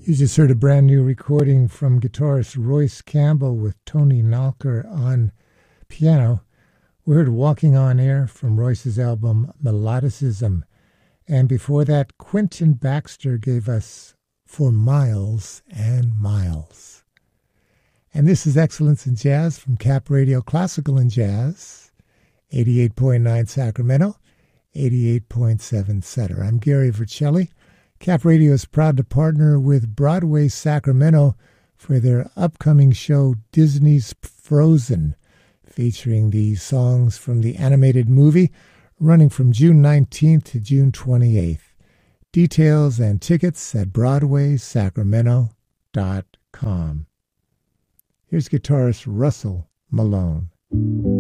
You just heard a brand new recording from guitarist Royce Campbell with Tony Nalker on piano. We heard Walking on Air from Royce's album Melodicism. And before that, Quentin Baxter gave us For Miles and Miles. And this is Excellence in Jazz from Cap Radio Classical and Jazz, 88.9 Sacramento, 88.7 Cedar. I'm Gary Vercelli. Cap Radio is proud to partner with Broadway Sacramento for their upcoming show Disney's Frozen, featuring the songs from the animated movie, running from June 19th to June 28th. Details and tickets at BroadwaySacramento.com. Here's guitarist Russell Malone.